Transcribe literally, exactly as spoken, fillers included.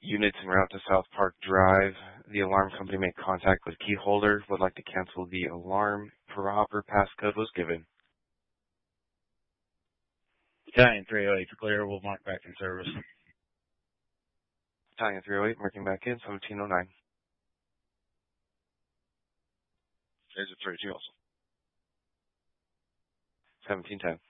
units en route to South Park Drive. The alarm company made contact with key holder. Would like to cancel the alarm. Proper passcode was given. Battalion three oh eight for clear. We'll mark back in service. Battalion three oh eight, marking back in, seventeen oh nine. Agent thirty-two also. seventeen ten.